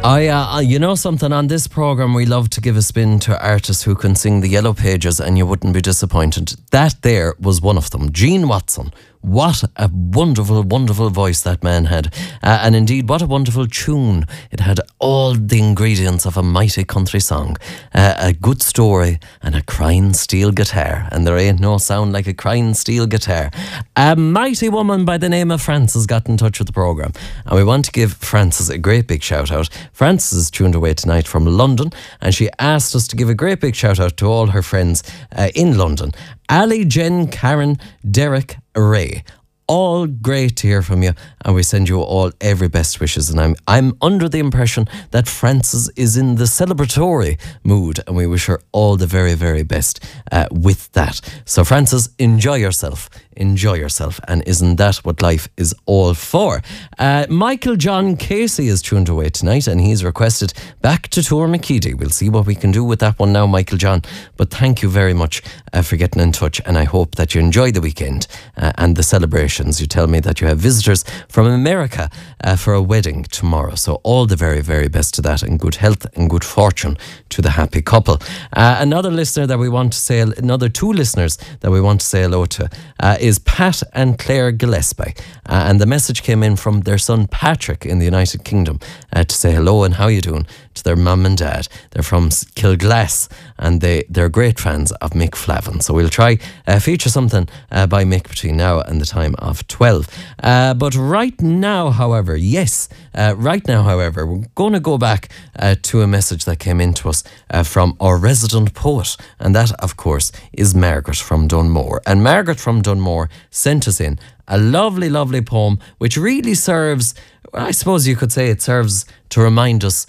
You know something, on this programme we love to give a spin to artists who can sing the Yellow Pages, and you wouldn't be disappointed. That there was one of them, Gene Watson. What a wonderful, wonderful voice that man had. And indeed, what a wonderful tune. It had all the ingredients of a mighty country song. A good story and a crying steel guitar. And there ain't no sound like a crying steel guitar. A mighty woman by the name of Frances got in touch with the programme. And we want to give Frances a great big shout out. Frances is tuned away tonight from London. And she asked us to give a great big shout out to all her friends in London. Ali, Jen, Karen, Derek, Ray. All great to hear from you, and we send you all every best wishes. And I'm under the impression that Frances is in the celebratory mood, and we wish her all the very, very best with that. So Frances, enjoy yourself, and isn't that what life is all for? Michael John Casey is tuned away tonight, and he's requested Back to Tour McKeady. We'll see what we can do with that one now, Michael John, but thank you very much for getting in touch, and I hope that you enjoy the weekend and the celebration. You tell me that you have visitors from America for a wedding tomorrow. So all the very, very best to that, and good health and good fortune to the happy couple. Another listener that we want to say, another two listeners that we want to say hello to is Pat and Claire Gillespie. And the message came in from their son Patrick in the United Kingdom to say hello and how you doing to their mum and dad. They're from Kilglass, and they're great fans of Mick Flavin. So we'll try feature something by Mick between now and the time of 12. But right now, however, we're going to go back to a message that came in to us from our resident poet, and that, of course, is Margaret from Dunmore. And Margaret from Dunmore sent us in a lovely, lovely poem, which really serves, I suppose you could say it serves to remind us,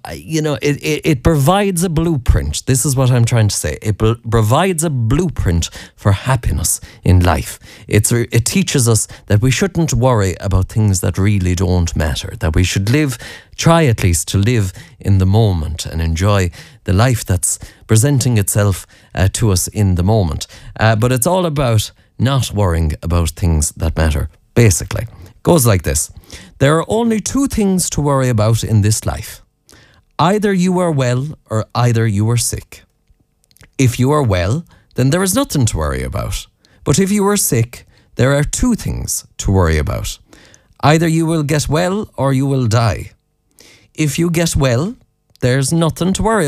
it provides a blueprint. This is what I'm trying to say. It provides a blueprint for happiness in life. It teaches us that we shouldn't worry about things that really don't matter, that we should try at least to live in the moment and enjoy the life that's presenting itself to us in the moment. But it's all about not worrying about things that matter, basically. Goes like this. There are only two things to worry about in this life. Either you are well or either you are sick. If you are well, then there is nothing to worry about. But if you are sick, there are two things to worry about. Either you will get well or you will die. If you get well, there's nothing to worry about.